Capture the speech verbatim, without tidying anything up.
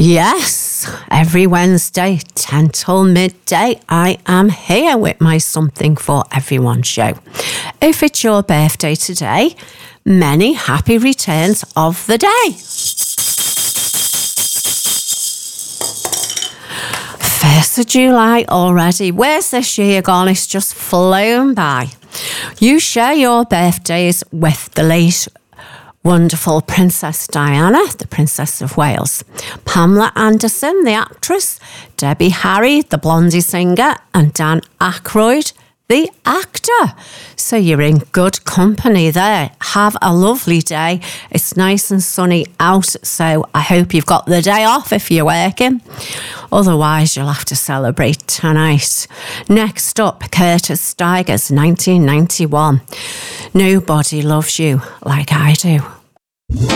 Yes, every Wednesday, ten till midday, I am here with my Something for Everyone show. If it's your birthday today, many happy returns of the day. first of July already. Where's this year gone? It's just flown by. You share your birthdays with the late wonderful Princess Diana, the Princess of Wales, Pamela Anderson, the actress, Debbie Harry, the Blondie singer, and Dan Aykroyd, the actor. So you're in good company there. Have a lovely day. It's nice and sunny out, so I hope you've got the day off if you're working. Otherwise, you'll have to celebrate tonight. Next up, Curtis Stigers, nineteen ninety-one. Nobody loves you like I do.